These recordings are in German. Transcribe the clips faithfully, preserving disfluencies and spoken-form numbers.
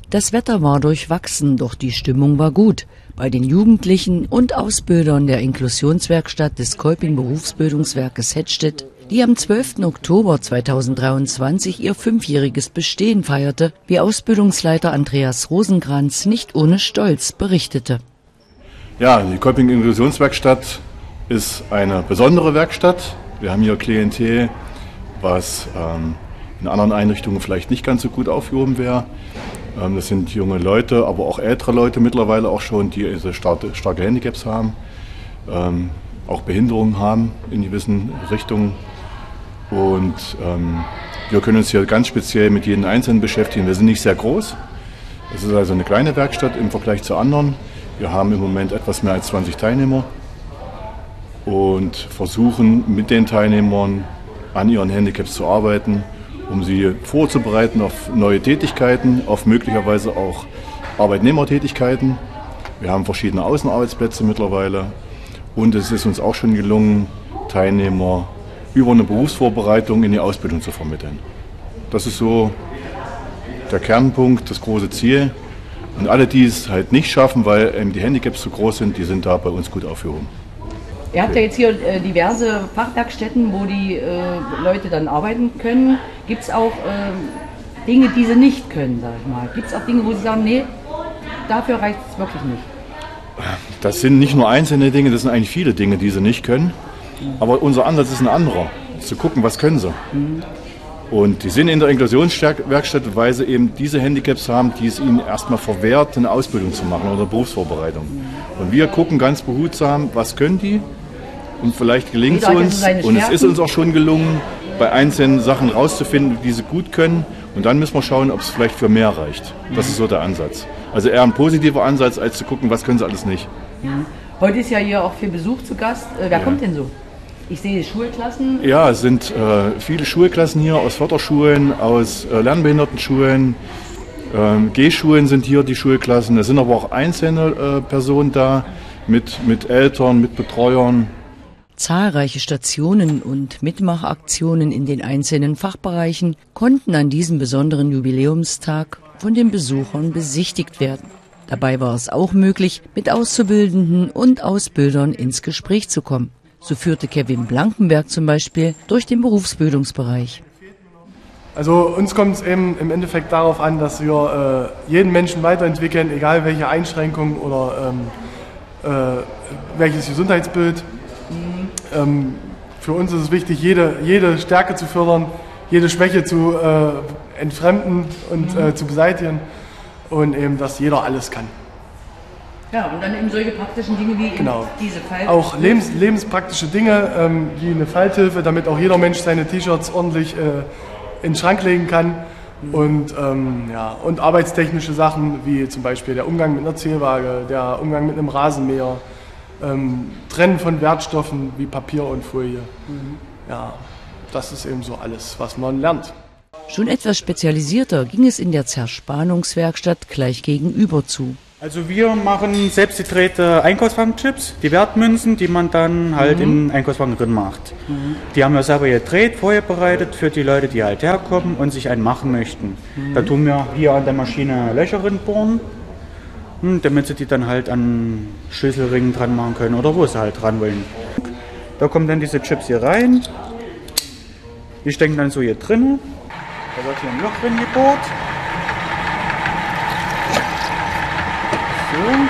Das Wetter war durchwachsen, doch die Stimmung war gut. Bei den Jugendlichen und Ausbildern der Inklusionswerkstatt des Kolping Berufsbildungswerkes Hettstedt, die am zwölften Oktober zweitausenddreiundzwanzig ihr fünfjähriges Bestehen feierte, wie Ausbildungsleiter Andreas Rosenkranz nicht ohne Stolz berichtete. Ja, die Kolping Inklusionswerkstatt ist eine besondere Werkstatt. Wir haben hier Klientel, was ähm, in anderen Einrichtungen vielleicht nicht ganz so gut aufgehoben wäre. Ähm, das sind junge Leute, aber auch ältere Leute mittlerweile auch schon, die also starke, starke Handicaps haben, ähm, auch Behinderungen haben in gewissen Richtungen. Und ähm, wir können uns hier ganz speziell mit jedem Einzelnen beschäftigen. Wir sind nicht sehr groß. Es ist also eine kleine Werkstatt im Vergleich zu anderen. Wir haben im Moment etwas mehr als zwanzig Teilnehmer und versuchen mit den Teilnehmern an ihren Handicaps zu arbeiten, um sie vorzubereiten auf neue Tätigkeiten, auf möglicherweise auch Arbeitnehmertätigkeiten. Wir haben verschiedene Außenarbeitsplätze mittlerweile und es ist uns auch schon gelungen, Teilnehmer über eine Berufsvorbereitung in die Ausbildung zu vermitteln. Das ist so der Kernpunkt, das große Ziel. Und alle, die es halt nicht schaffen, weil ähm, die Handicaps zu groß sind, die sind da bei uns gut aufgehoben. Ihr habt ja jetzt hier äh, diverse Fachwerkstätten, wo die äh, Leute dann arbeiten können. Gibt es auch äh, Dinge, die sie nicht können, sag ich mal? Gibt es auch Dinge, wo sie sagen, nee, dafür reicht es wirklich nicht? Das sind nicht nur einzelne Dinge, das sind eigentlich viele Dinge, die sie nicht können. Aber unser Ansatz ist ein anderer, zu gucken, was können sie. Mhm. Und die sind in der Inklusionswerkstatt, weil sie eben diese Handicaps haben, die es ihnen erstmal verwehrt, eine Ausbildung zu machen oder eine Berufsvorbereitung. Und wir gucken ganz behutsam, was können die und vielleicht gelingt es uns. Und es ist uns auch schon gelungen, bei einzelnen Sachen rauszufinden, die sie gut können. Und dann müssen wir schauen, ob es vielleicht für mehr reicht. Das ist so der Ansatz. Also eher ein positiver Ansatz, als zu gucken, was können sie alles nicht. Heute ist ja hier auch viel Besuch zu Gast. Wer ja. kommt denn so? Ich sehe Schulklassen. Ja, es sind äh, viele Schulklassen hier aus Förderschulen, aus äh, Lernbehindertenschulen. Ähm, G-Schulen sind hier die Schulklassen. Es sind aber auch einzelne äh, Personen da mit, mit Eltern, mit Betreuern. Zahlreiche Stationen und Mitmachaktionen in den einzelnen Fachbereichen konnten an diesem besonderen Jubiläumstag von den Besuchern besichtigt werden. Dabei war es auch möglich, mit Auszubildenden und Ausbildern ins Gespräch zu kommen. So führte Kevin Blankenberg zum Beispiel durch den Berufsbildungsbereich. Also uns kommt es eben im Endeffekt darauf an, dass wir äh, jeden Menschen weiterentwickeln, egal welche Einschränkungen oder ähm, äh, welches Gesundheitsbild. Mhm. Ähm, für uns ist es wichtig, jede, jede Stärke zu fördern, jede Schwäche zu äh, entfremden und mhm. äh, zu beseitigen und eben, dass jeder alles kann. Ja, und dann eben solche praktischen Dinge wie genau. diese Fallhilfe. Auch lebens, lebenspraktische Dinge, ähm, wie eine Falthilfe, damit auch jeder Mensch seine T-Shirts ordentlich äh, in den Schrank legen kann. Mhm. Und, ähm, ja, und arbeitstechnische Sachen, wie zum Beispiel der Umgang mit einer Zählwaage, der Umgang mit einem Rasenmäher, ähm, Trennen von Wertstoffen wie Papier und Folie. Mhm. Ja, das ist eben so alles, was man lernt. Schon etwas spezialisierter ging es in der Zerspannungswerkstatt gleich gegenüber zu. Also wir machen selbstgedrehte Einkaufswagenchips, die Wertmünzen, die man dann halt mhm. in den Einkaufswagen drin macht. Mhm. Die haben wir selber gedreht, vorher bereitet für die Leute, die halt herkommen und sich einen machen möchten. Mhm. Da tun wir hier an der Maschine Löcher bohren, damit sie die dann halt an Schlüsselringen dran machen können oder wo sie halt dran wollen. Da kommen dann diese Chips hier rein, die stecken dann so hier drin, da wird hier ein Loch drin gebohrt. So.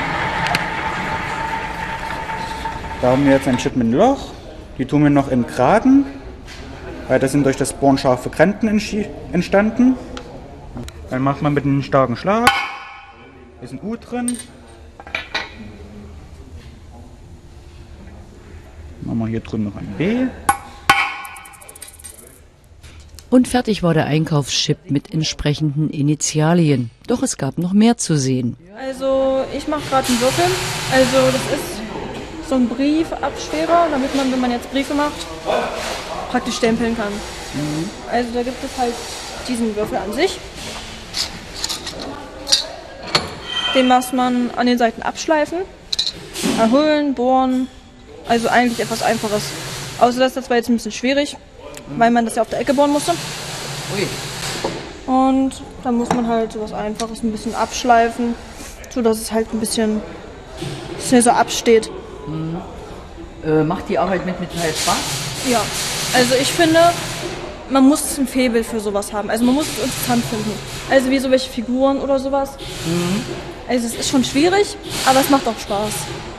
Da haben wir jetzt ein Chip mit einem Loch. Die tun wir noch entgraden, weil das sind durch das Bohren scharfe Kanten entstanden. Dann macht man mit einem starken Schlag. Ist ein U drin. Machen wir hier drüben noch ein B. Und fertig war der Einkaufschip mit entsprechenden Initialien. Doch es gab noch mehr zu sehen. Also ich mache gerade einen Würfel. Also das ist so ein Briefabschwerer, damit man, wenn man jetzt Briefe macht, praktisch stempeln kann. Mhm. Also da gibt es halt diesen Würfel an sich. Den muss man an den Seiten abschleifen, erholen, bohren. Also eigentlich etwas Einfaches. Außer dass das war jetzt ein bisschen schwierig, weil man das ja auf der Ecke bohren musste. Ui. Und dann muss man halt sowas Einfaches ein bisschen abschleifen, sodass es halt ein bisschen schnell so absteht. Mhm. Äh, macht die Arbeit mit Metall Spaß? Ja, also ich finde, man muss ein Faible für sowas haben. Also man muss es interessant finden. Also wie so welche Figuren oder sowas. Mhm. Also es ist schon schwierig, aber es macht auch Spaß.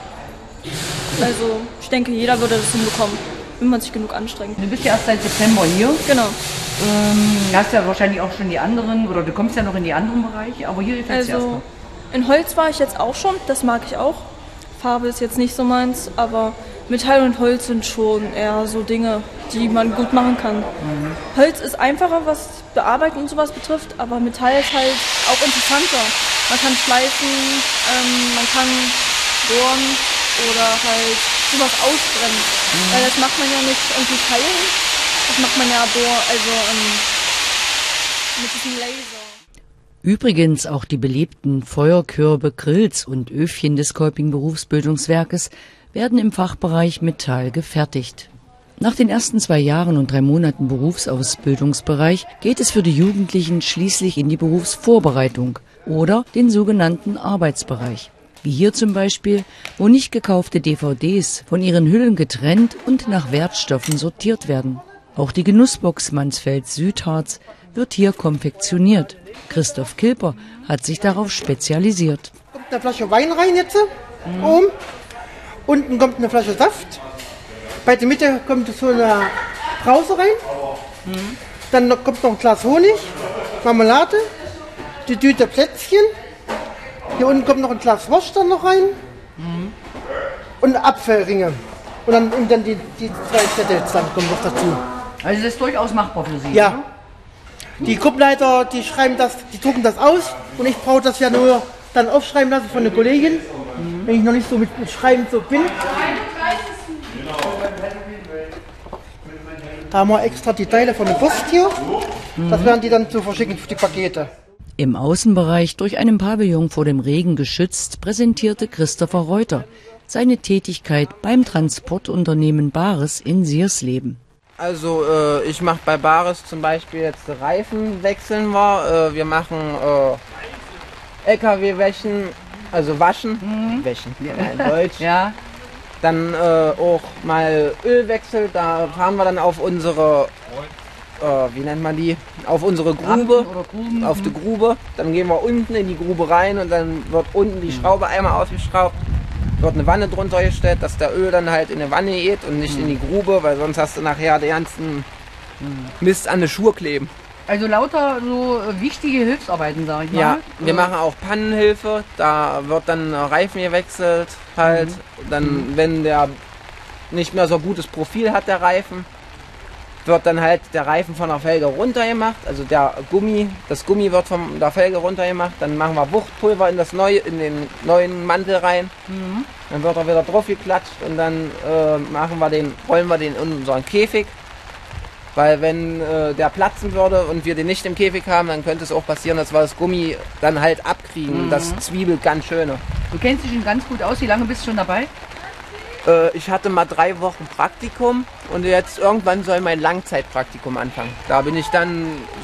Also ich denke, jeder würde das hinbekommen, wenn man sich genug anstrengt. Du bist ja erst seit September hier. Genau. Ähm, hast ja wahrscheinlich auch schon die anderen, oder du kommst ja noch in die anderen Bereiche, aber hier gefällt es dir Also erstmal. in Holz war ich jetzt auch schon, das mag ich auch. Farbe ist jetzt nicht so meins, aber Metall und Holz sind schon eher so Dinge, die man gut machen kann. Mhm. Holz ist einfacher, was Bearbeiten und sowas betrifft, aber Metall ist halt auch interessanter. Man kann schleifen, ähm, man kann bohren oder halt sowas ausbrennen. Mhm. Weil das macht man ja nicht irgendwie teilen, das macht man ja bohr, also ähm, mit diesem Laser. Übrigens auch die beliebten Feuerkörbe, Grills und Öfchen des Kolping Berufsbildungswerkes werden im Fachbereich Metall gefertigt. Nach den ersten zwei Jahren und drei Monaten Berufsausbildungsbereich geht es für die Jugendlichen schließlich in die Berufsvorbereitung oder den sogenannten Arbeitsbereich. Wie hier zum Beispiel, wo nicht gekaufte D V Ds von ihren Hüllen getrennt und nach Wertstoffen sortiert werden. Auch die Genussbox Mansfeld Südharz wird hier konfektioniert. Christoph Kilper hat sich darauf spezialisiert. Kommt eine Flasche Wein rein jetzt, mhm. oben. Unten kommt eine Flasche Saft. Bei der Mitte kommt so eine Brause rein. Mhm. Dann noch, kommt noch ein Glas Honig, Marmelade, die Tüte Plätzchen. Hier unten kommt noch ein Glas Wurst dann noch rein. Mhm. Und Apfelringe. Und dann, und dann die, die zwei Zettel dann kommen noch dazu. Also das ist durchaus machbar für Sie, ja. Oder? Die Gruppenleiter, die schreiben das, die drucken das aus und ich brauche das ja nur dann aufschreiben lassen von der Kollegin, mhm. wenn ich noch nicht so mit, mit Schreiben so bin. Da haben wir extra die Teile von der Post hier, mhm. das werden die dann zu verschicken für die Pakete. Im Außenbereich durch einen Pavillon vor dem Regen geschützt präsentierte Christopher Reuter seine Tätigkeit beim Transportunternehmen Bares in Siersleben. Also äh, ich mache bei Bares zum Beispiel jetzt Reifen wechseln wir, äh, wir machen äh, L K W wäschen, also waschen, mhm. wäschen, ja, in Deutsch. Ja. Dann äh, auch mal Ölwechsel, da fahren wir dann auf unsere, äh, wie nennt man die, auf unsere Grube, auf die Grube. Dann gehen wir unten in die Grube rein und dann wird unten die Schraube einmal aufgeschraubt. Wird eine Wanne drunter gestellt, dass der Öl dann halt in eine Wanne geht und nicht mhm. in die Grube, weil sonst hast du nachher den ganzen Mist an den Schuhe kleben. Also lauter so wichtige Hilfsarbeiten, sage ich mal. Ja, wir machen auch Pannenhilfe, da wird dann Reifen gewechselt halt. Mhm. Dann, mhm. wenn der nicht mehr so gutes Profil hat, der Reifen, wird dann halt der Reifen von der Felge runter gemacht, also der Gummi, das Gummi wird von der Felge runter gemacht, dann machen wir Wuchtpulver in, das neue, in den neuen Mantel rein, mhm. dann wird er wieder drauf geklatscht und dann äh, machen wir den, rollen wir den in unseren Käfig, weil wenn äh, der platzen würde und wir den nicht im Käfig haben, dann könnte es auch passieren, dass wir das Gummi dann halt abkriegen, mhm. das zwiebelt ganz schöne. Du kennst dich schon ganz gut aus, wie lange bist du schon dabei? Ich hatte mal drei Wochen Praktikum und jetzt irgendwann soll mein Langzeitpraktikum anfangen. Da bin ich dann